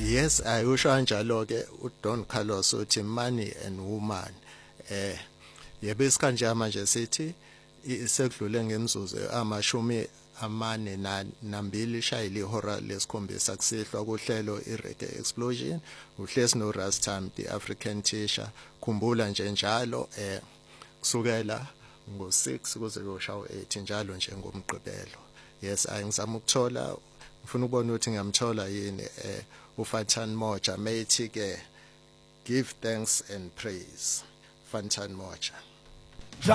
Yes, ayusho kanjalo ke uDon Carlos uthi money and woman. Yebo isikanje manje sithi sekudlule ngemizuzu amashumi amane nambili shayile ihora lesikhombisa kusihlwa kuhlelo iReggae Explosion uhlezi no Rastam the African Teacher. Khumbula nje njalo kusukela ngo6 kuze kuyoshawa 8 njalo nje ngomgqibelo. Yes, ngizama ukuthola ngifuna ukubona ukuthi ngiyamthola yini uFantan Moja methi ke give thanks and praise Fantan Moja.